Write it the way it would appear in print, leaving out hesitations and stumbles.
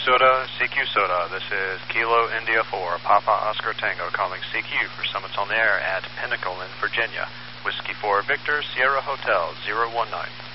CQ Soda. This is Kilo India 4, Papa Oscar Tango, calling CQ for Summits on the Air at Pinnacle in Virginia. Whiskey 4 Victor, Sierra Hotel 019.